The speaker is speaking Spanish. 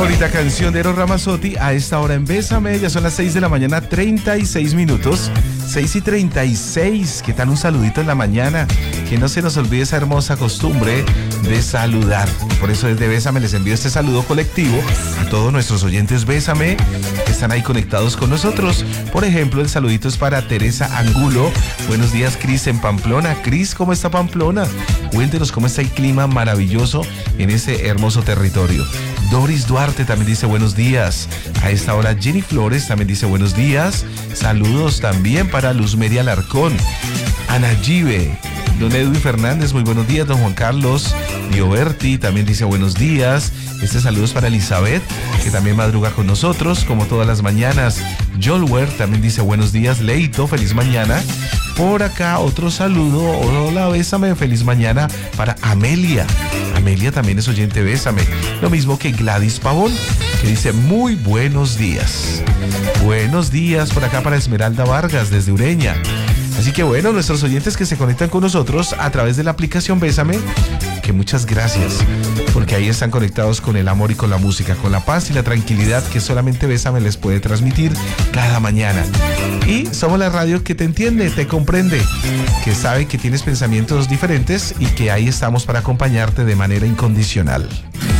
bonita canción de Eros Ramazzotti a esta hora en Bésame. Ya son las 6 de la mañana, 36 minutos. 6:36. ¿Qué tal un saludito en la mañana? Que no se nos olvide esa hermosa costumbre de saludar. Por eso desde Bésame les envío este saludo colectivo a todos nuestros oyentes Bésame que están ahí conectados con nosotros. Por ejemplo, el saludito es para Teresa Angulo. Buenos días, Cris, en Pamplona. Cris, ¿cómo está Pamplona? Cuéntenos cómo está el clima maravilloso en ese hermoso territorio. Doris Duarte también dice buenos días. A esta hora Jenny Flores también dice buenos días. Saludos también para Luz Meria Alarcón. Ana Gibe. Don Edwin Fernández, muy buenos días. Don Juan Carlos Dioberti también dice buenos días. Este saludo es para Elizabeth, que también madruga con nosotros, como todas las mañanas. Jolwer también dice buenos días. Leito, feliz mañana. Por acá otro saludo. Hola, Bésame, feliz mañana para Amelia. Amelia también es oyente Bésame. Lo mismo que Gladys Pavón, que dice muy buenos días. Buenos días por acá para Esmeralda Vargas desde Ureña. Así que bueno, nuestros oyentes que se conectan con nosotros a través de la aplicación Bésame, que muchas gracias, porque ahí están conectados con el amor y con la música, con la paz y la tranquilidad que solamente Bésame les puede transmitir cada mañana. Y somos la radio que te entiende, te comprende, que sabe que tienes pensamientos diferentes y que ahí estamos para acompañarte de manera incondicional.